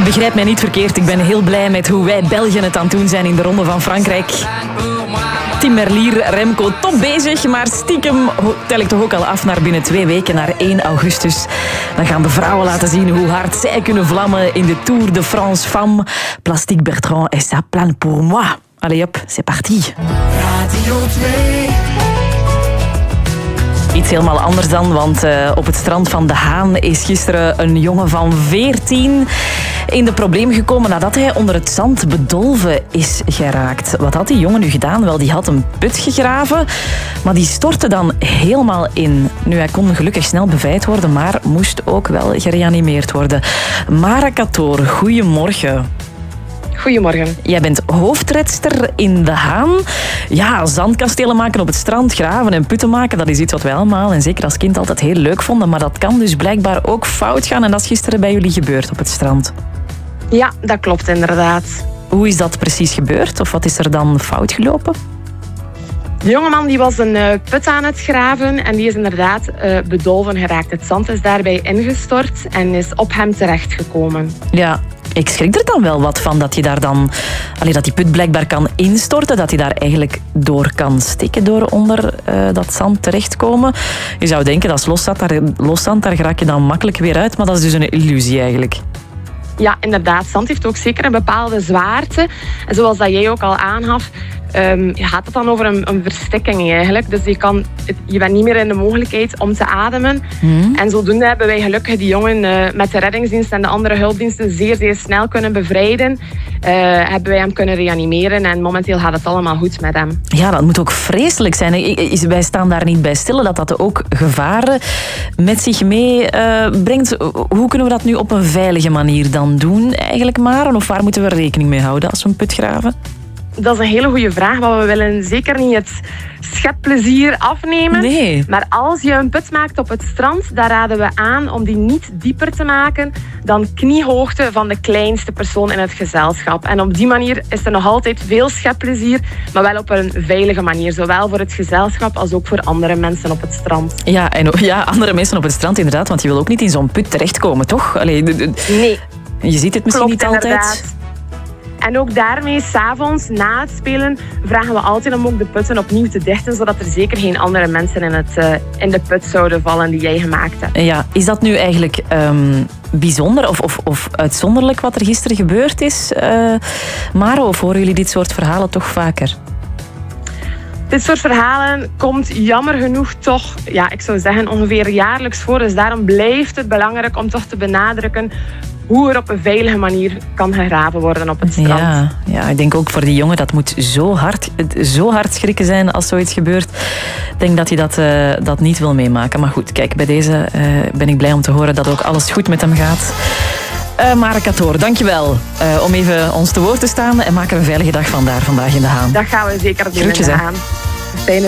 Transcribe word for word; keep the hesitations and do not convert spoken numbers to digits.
begrijp mij niet verkeerd. Ik ben heel blij met hoe wij Belgen het aan het doen zijn in de Ronde van Frankrijk. Tim Merlier, Remco, top bezig. Maar stiekem tel ik toch ook al af naar binnen twee weken, naar één augustus. Dan gaan de vrouwen laten zien hoe hard zij kunnen vlammen in de Tour de France Femme. Plastique Bertrand et ça plane pour moi. Allez hop, c'est parti. Radio twee. Iets helemaal anders dan, want uh, op het strand van De Haan is gisteren een jongen van veertien in de problemen gekomen nadat hij onder het zand bedolven is geraakt. Wat had die jongen nu gedaan? Wel, die had een put gegraven, maar die stortte dan helemaal in. Nu, hij kon gelukkig snel bevrijd worden, maar moest ook wel gereanimeerd worden. Mara Katoor, goedemorgen. Goedemorgen. Jij bent hoofdredster in De Haan. Ja, zandkastelen maken op het strand, graven en putten maken, dat is iets wat wij allemaal, en zeker als kind, altijd heel leuk vonden. Maar dat kan dus blijkbaar ook fout gaan en dat is gisteren bij jullie gebeurd op het strand. Ja, dat klopt inderdaad. Hoe is dat precies gebeurd? Of wat is er dan fout gelopen? De jongeman die was een uh, put aan het graven en die is inderdaad uh, bedolven geraakt. Het zand is daarbij ingestort en is op hem terechtgekomen. Ja, ik schrik er dan wel wat van dat je daar dan, allee, dat die put blijkbaar kan instorten, dat hij daar eigenlijk door kan stikken door onder uh, dat zand terechtkomen. Je zou denken dat is los zand, daar, los zand, daar raak je dan makkelijk weer uit, maar dat is dus een illusie eigenlijk. Ja, inderdaad. Zand heeft ook zeker een bepaalde zwaarte. En zoals dat jij ook al aangaf, um, gaat het dan over een, een verstikking eigenlijk. Dus je, kan, je bent niet meer in de mogelijkheid om te ademen. Mm. En zodoende hebben wij gelukkig die jongen uh, met de reddingsdienst en de andere hulpdiensten zeer, zeer snel kunnen bevrijden. Uh, hebben wij hem kunnen reanimeren en momenteel gaat het allemaal goed met hem. Ja, dat moet ook vreselijk zijn. Wij staan daar niet bij stil dat dat ook gevaren met zich meebrengt. Uh, Hoe kunnen we dat nu op een veilige manier dan doen eigenlijk, Maren? Of waar moeten we rekening mee houden als we een put graven? Dat is een hele goede vraag, maar we willen zeker niet het schepplezier afnemen. Nee. Maar als je een put maakt op het strand, dan raden we aan om die niet dieper te maken dan kniehoogte van de kleinste persoon in het gezelschap. En op die manier is er nog altijd veel schepplezier, maar wel op een veilige manier. Zowel voor het gezelschap als ook voor andere mensen op het strand. Ja, en ja, andere mensen op het strand inderdaad, want je wil ook niet in zo'n put terechtkomen, toch? Allee, nee. Je ziet het misschien Klopt, niet altijd. Inderdaad. En ook daarmee, 's avonds na het spelen, vragen we altijd om ook de putten opnieuw te dichten, zodat er zeker geen andere mensen in, het, uh, in de put zouden vallen die jij gemaakt hebt. Ja, is dat nu eigenlijk um, bijzonder of, of, of uitzonderlijk wat er gisteren gebeurd is, uh, Maro? Of horen jullie dit soort verhalen toch vaker? Dit soort verhalen komt jammer genoeg toch, ja, ik zou zeggen, ongeveer jaarlijks voor. Dus daarom blijft het belangrijk om toch te benadrukken hoe er op een veilige manier kan gegraven worden op het strand. Ja, ja, ik denk ook voor die jongen, dat moet zo hard, zo hard schrikken zijn als zoiets gebeurt. Ik denk dat hij dat, uh, dat niet wil meemaken. Maar goed, kijk, bij deze uh, ben ik blij om te horen dat ook alles goed met hem gaat. Uh, Mara Katoor, dankjewel uh, om even ons te woord te staan en maak er een veilige dag van daar vandaag in De Haan. Dat gaan we zeker doen. Groetjes, in De Haan. Fijne